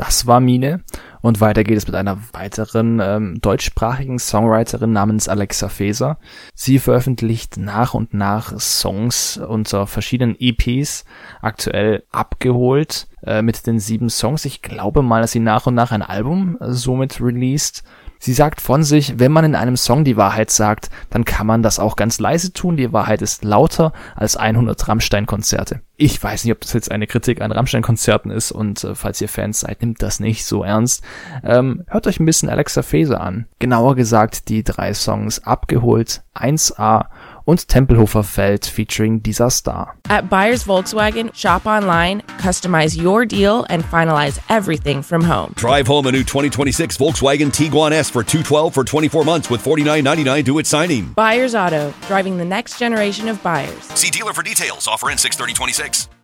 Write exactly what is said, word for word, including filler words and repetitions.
Das war Mine. Und weiter geht es mit einer weiteren ähm, deutschsprachigen Songwriterin namens Alexa Faeser. Sie veröffentlicht nach und nach Songs unter verschiedenen E Ps, aktuell abgeholt äh, mit den sieben Songs. Ich glaube mal, dass sie nach und nach ein Album äh, somit released. Sie sagt von sich, wenn man in einem Song die Wahrheit sagt, dann kann man das auch ganz leise tun. Die Wahrheit ist lauter als hundert Rammstein-Konzerte. Ich weiß nicht, ob das jetzt eine Kritik an Rammstein-Konzerten ist und äh, falls ihr Fans seid, nimmt das nicht so ernst. Ähm, hört euch ein bisschen Alexa Faeser an. Genauer gesagt die drei Songs Abgeholt, eins a und Tempelhofer Feld featuring Dieser Star. At Buyers Volkswagen, shop online, customize your deal, and finalize everything from home. Drive home a new twenty twenty-six Volkswagen Tiguan S for two hundred twelve for twenty-four months with forty-nine ninety-nine due at signing. Buyers Auto, driving the next generation of buyers. See dealer for details. Offer in six thirty twenty-six.